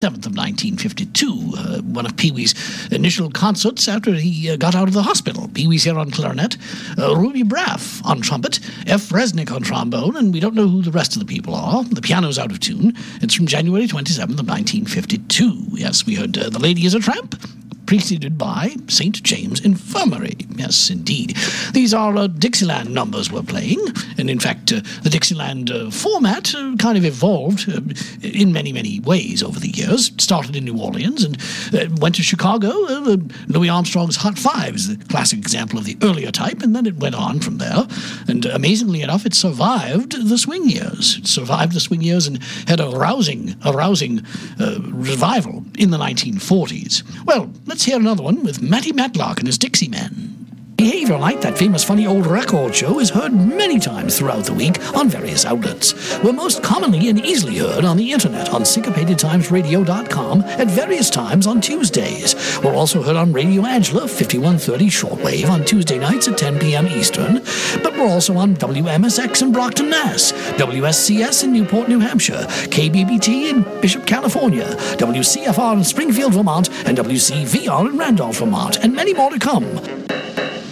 27th of 1952, one of Pee Wee's initial concerts after he got out of the hospital. Pee Wee's here on clarinet, Ruby Braff on trumpet, F. Resnick on trombone, and we don't know who the rest of the people are. The piano's out of tune. It's from January 27th of 1952. Yes, we heard The Lady is a Tramp, preceded by St. James Infirmary. Yes, indeed. These are Dixieland numbers we're playing, and in fact, the Dixieland format kind of evolved in many, many ways over the years. It started in New Orleans and went to Chicago. Louis Armstrong's Hot Five is the classic example of the earlier type, and then it went on from there. And amazingly enough, it survived the swing years. It survived the swing years and had a rousing revival in the 1940s. Well, let's hear another one with Matty Matlock and his Dixie Men. Behavior Night, that famous funny old record show, is heard many times throughout the week on various outlets. We're most commonly and easily heard on the internet on syncopatedtimesradio.com at various times on Tuesdays. We're also heard on Radio Angela 5130 shortwave on Tuesday nights at 10 p.m. Eastern, but we're also on WMSX in Brockton, Mass., WSCS in Newport, New Hampshire, KBBT in Bishop, California, WCFR in Springfield, Vermont, and WCVR in Randolph, Vermont, and many more to come.